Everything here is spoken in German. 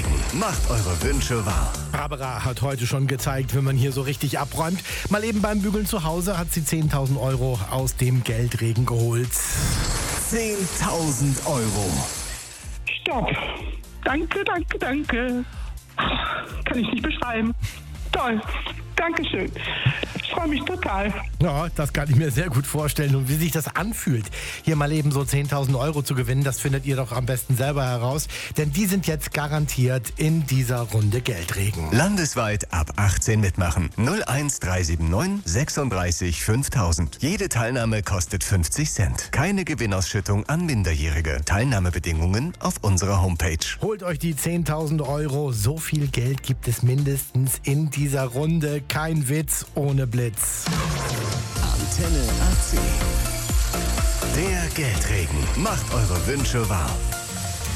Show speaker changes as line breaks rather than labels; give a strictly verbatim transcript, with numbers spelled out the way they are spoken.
Geldregen macht eure Wünsche wahr.
Barbara hat heute schon gezeigt, wenn man hier so richtig abräumt. Mal eben beim Bügeln zu Hause hat sie zehntausend Euro aus dem Geldregen geholt.
zehntausend Euro.
Stopp. Danke, danke, danke. Kann ich nicht beschreiben. Toll. Dankeschön. Ich freue mich total.
Ja, das kann ich mir sehr gut vorstellen. Und wie sich das anfühlt, hier mal eben so zehntausend Euro zu gewinnen, das findet ihr doch am besten selber heraus. Denn die sind jetzt garantiert in dieser Runde Geldregen.
Landesweit ab achtzehn mitmachen. null eins drei sieben neun sechsunddreißig fünftausend. Jede Teilnahme kostet fünfzig Cent. Keine Gewinnausschüttung an Minderjährige. Teilnahmebedingungen auf unserer Homepage.
Holt euch die zehntausend Euro. So viel Geld gibt es mindestens in dieser Runde. Kein Witz ohne Blitz.
Antenne A C. Der Geldregen macht eure Wünsche wahr.